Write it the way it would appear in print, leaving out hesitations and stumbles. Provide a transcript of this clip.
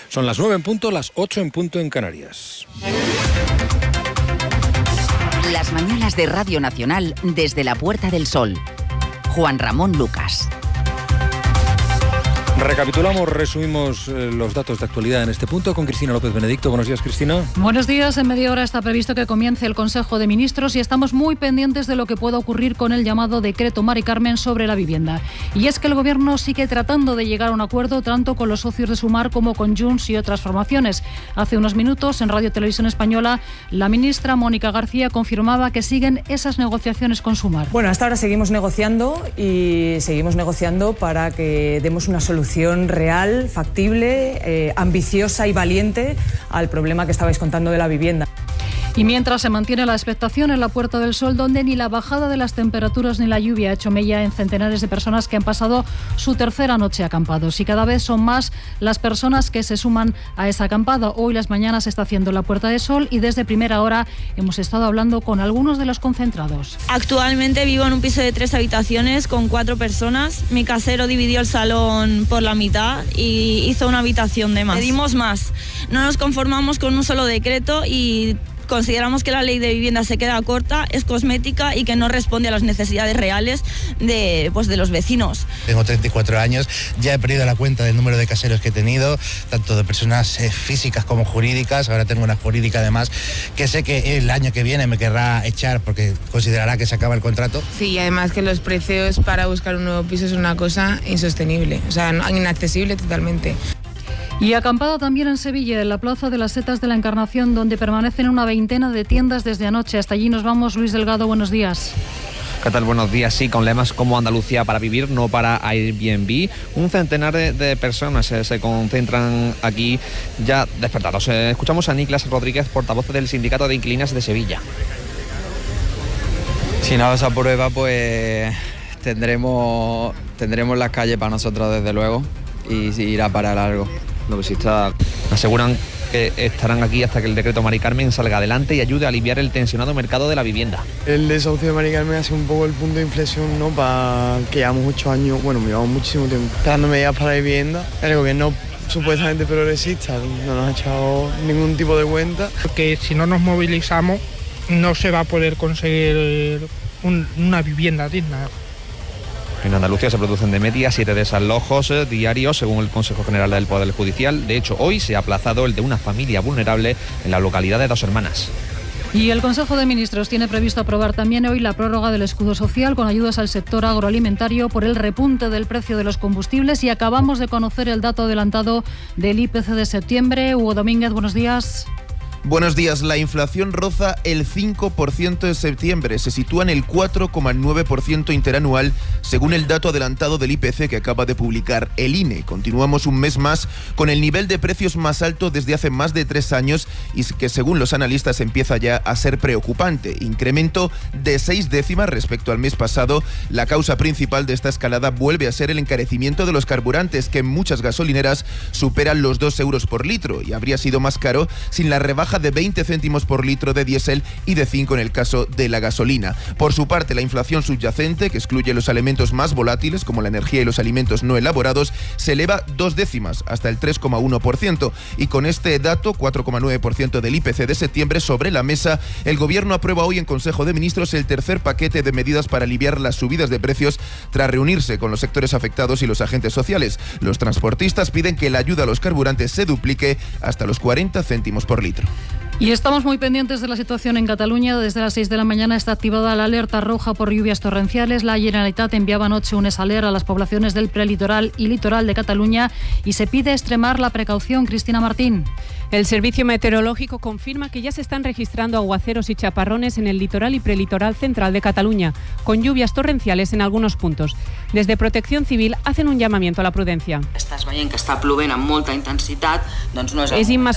Son las 9 en punto, las 8 en punto en Canarias. Las mañanas de Radio Nacional desde la Puerta del Sol. Juan Ramón Lucas. Recapitulamos, resumimos los datos de actualidad en este punto con Cristina López Benedicto. Buenos días, Cristina. Buenos días. En media hora está previsto que comience el Consejo de Ministros y estamos muy pendientes de lo que pueda ocurrir con el llamado decreto Mari Carmen sobre la vivienda. Y es que el Gobierno sigue tratando de llegar a un acuerdo tanto con los socios de Sumar como con Junts y otras formaciones. Hace unos minutos, en Radio Televisión Española, la ministra Mónica García confirmaba que siguen esas negociaciones con Sumar. Bueno, hasta ahora seguimos negociando para que demos una solución real, factible, ambiciosa y valiente al problema que estabais contando de la vivienda. Y mientras se mantiene la expectación en la Puerta del Sol, donde ni la bajada de las temperaturas ni la lluvia ha hecho mella en centenares de personas que han pasado su tercera noche acampados. Y cada vez son más las personas que se suman a esa acampada. Hoy las mañanas se está haciendo la Puerta del Sol y desde primera hora hemos estado hablando con algunos de los concentrados. Actualmente vivo en un piso de 3 habitaciones con 4 personas. Mi casero dividió el salón por la mitad y hizo una habitación de más. Pedimos más. No nos conformamos con un solo decreto y consideramos que la ley de vivienda se queda corta, es cosmética y que no responde a las necesidades reales de los vecinos. Tengo 34 años, ya he perdido la cuenta del número de caseros que he tenido, tanto de personas físicas como jurídicas. Ahora tengo una jurídica además, que sé que el año que viene me querrá echar porque considerará que se acaba el contrato. Sí, y además que los precios para buscar un nuevo piso es una cosa insostenible, o sea, inaccesible totalmente. Y acampada también en Sevilla, en la Plaza de las Setas de la Encarnación, donde permanecen una veintena de tiendas desde anoche. Hasta allí nos vamos. Luis Delgado, buenos días. ¿Qué tal? Buenos días. Sí, con lemas como Andalucía para vivir, no para Airbnb. Un centenar de personas se concentran aquí ya despertados. Escuchamos a Niklas Rodríguez, portavoz del Sindicato de Inquilinas de Sevilla. Si no se aprueba, pues tendremos las calles para nosotros, desde luego, y irá para largo. Los visitas aseguran que estarán aquí hasta que el decreto Mari Carmen salga adelante y ayude a aliviar el tensionado mercado de la vivienda. El desahucio de Mari Carmen ha sido un poco el punto de inflexión, ¿no? Para que llevamos 8 años, llevamos muchísimo tiempo esperando medidas para la vivienda. El gobierno supuestamente progresista no nos ha echado ningún tipo de cuenta. Porque si no nos movilizamos no se va a poder conseguir una vivienda digna. En Andalucía se producen de media 7 desalojos diarios, según el Consejo General del Poder Judicial. De hecho, hoy se ha aplazado el de una familia vulnerable en la localidad de Dos Hermanas. Y el Consejo de Ministros tiene previsto aprobar también hoy la prórroga del escudo social con ayudas al sector agroalimentario por el repunte del precio de los combustibles. Y acabamos de conocer el dato adelantado del IPC de septiembre. Hugo Domínguez, buenos días. Buenos días. La inflación roza el 5% en septiembre. Se sitúa en el 4,9% interanual, según el dato adelantado del IPC que acaba de publicar el INE. Continuamos un mes más con el nivel de precios más alto desde hace más de 3 años y que, según los analistas, empieza ya a ser preocupante. Incremento de 6 décimas respecto al mes pasado. La causa principal de esta escalada vuelve a ser el encarecimiento de los carburantes, que en muchas gasolineras superan los 2 euros por litro, y habría sido más caro sin la rebaja de 20 céntimos por litro de diésel y de 5 en el caso de la gasolina. Por su parte, la inflación subyacente, que excluye los elementos más volátiles como la energía y los alimentos no elaborados, se eleva 2 décimas hasta el 3,1%. Y con este dato, 4,9% del IPC de septiembre sobre la mesa, el Gobierno aprueba hoy en Consejo de Ministros el tercer paquete de medidas para aliviar las subidas de precios tras reunirse con los sectores afectados y los agentes sociales. Los transportistas piden que la ayuda a los carburantes se duplique hasta los 40 céntimos por litro. Y estamos muy pendientes de la situación en Cataluña. Desde las 6 de la mañana está activada la alerta roja por lluvias torrenciales. La Generalitat enviaba anoche un esaler a las poblaciones del prelitoral y litoral de Cataluña y se pide extremar la precaución. Cristina Martín. El Servicio Meteorológico confirma que ya se están registrando aguaceros y chaparrones en el litoral y prelitoral central de Cataluña, con lluvias torrenciales en algunos puntos. Desde Protección Civil hacen un llamamiento a la prudencia. Estàs veient que està plovent amb molta intensitat, doncs no és... És